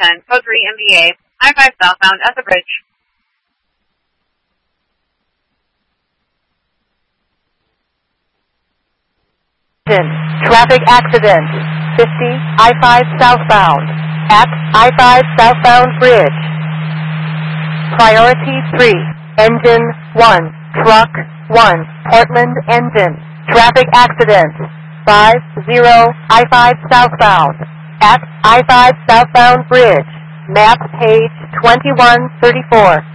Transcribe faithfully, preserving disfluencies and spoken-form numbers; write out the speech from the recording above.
ten, code three M B A, I five southbound at the bridge. Traffic accident. fifty, I five southbound. At I five southbound bridge. Priority three, engine one, truck one, Portland engine. Traffic accident. five zero, I five southbound. At I five southbound bridge. Map page twenty-one thirty-four.